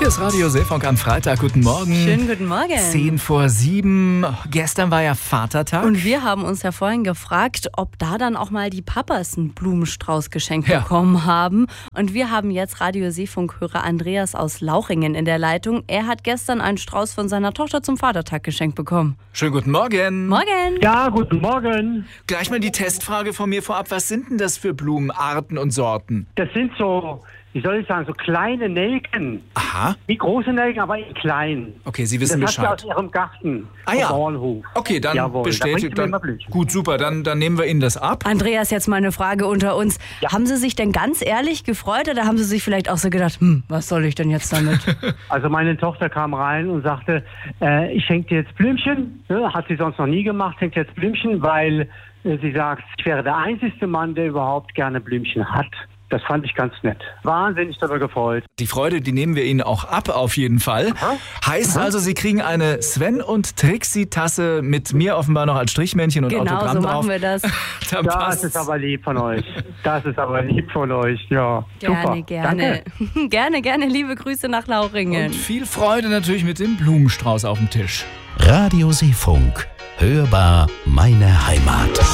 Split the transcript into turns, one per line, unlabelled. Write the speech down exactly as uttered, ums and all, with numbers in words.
Hier ist Radio Seefunk am Freitag. Guten Morgen.
Schönen guten Morgen.
Zehn vor sieben. Gestern war ja Vatertag.
Und wir haben uns ja vorhin gefragt, ob da dann auch mal die Papas einen Blumenstrauß geschenkt
Ja.
bekommen haben. Und wir haben jetzt Radio Seefunk-Hörer Andreas aus Lauchringen in der Leitung. Er hat gestern einen Strauß von seiner Tochter zum Vatertag geschenkt bekommen.
Schönen guten Morgen.
Morgen.
Ja, guten Morgen.
Gleich mal die Testfrage von mir vorab. Was sind denn das für Blumenarten und Sorten?
Das sind so, wie soll ich sagen, so kleine Nelken.
Aha.
Wie große Nelken, aber in klein.
Okay, Sie wissen
Das hat sie aus
Bescheid.
ihrem Garten.
Ah
vom
ja.
Bauernhof.
Okay, dann
Jawohl,
bestätigt.
Da bringt sie mir
Dann,
immer Blümchen.
gut, super. Dann, dann nehmen wir Ihnen das ab.
Andreas, jetzt mal eine Frage unter uns.
Ja.
Haben Sie sich denn ganz ehrlich gefreut oder haben Sie sich vielleicht auch so gedacht, hm, was soll ich denn jetzt damit?
Also meine Tochter kam rein und sagte, äh, ich schenke dir jetzt Blümchen. Ja, hat sie sonst noch nie gemacht, schenkt jetzt Blümchen, weil äh, sie sagt, ich wäre der einzige Mann, der überhaupt gerne Blümchen hat. Das fand ich ganz nett. Wahnsinnig darüber gefreut.
Die Freude, die nehmen wir Ihnen auch ab, auf jeden Fall. Heißt also, Sie kriegen eine Sven- und Trixie-Tasse mit mir offenbar noch als Strichmännchen und
Genau,
Autogramm
so
drauf.
machen wir das.
Dann
Das
passt's.
ist aber lieb von euch. Das ist aber lieb von euch, ja.
Gerne,
Super.
gerne.
Danke.
Gerne, gerne. Liebe Grüße nach Lauchringen.
Und viel Freude natürlich mit dem Blumenstrauß auf dem Tisch.
Radio Seefunk. Hörbar meine Heimat.